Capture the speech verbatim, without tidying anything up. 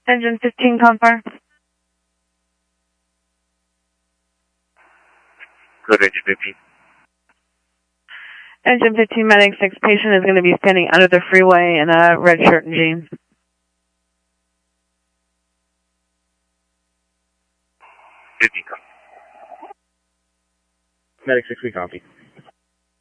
Engine fifteen, confirm. Good, engine fifteen. Engine fifteen, medic six, patient is going to be standing under the freeway in a red shirt and jeans. fifteen, copy. Medic six, we copy.